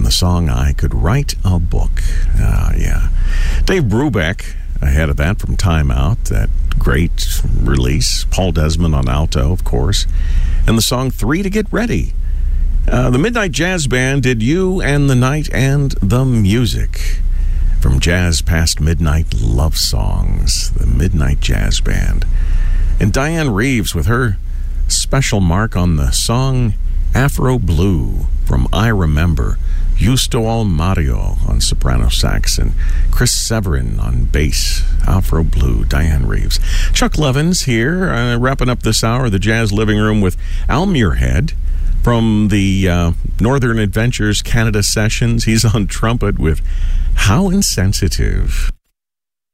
the song I Could Write a Book. Yeah. Dave Brubeck, ahead of that from Time Out, that great release. Paul Desmond on alto, of course. And the song Three to Get Ready. The Midnight Jazz Band did You and the Night and the Music. From Jazz Past Midnight Love Songs, the Midnight Jazz Band. And Diane Reeves with her special mark on the song Afro Blue from I Remember. Justo Almario on soprano sax and Chris Severin on bass. Afro Blue, Diane Reeves. Chuck Levins here, wrapping up this hour of the Jazz Living Room with Al Muirhead from the Northern Adventures Canada Sessions. He's on trumpet with How Insensitive.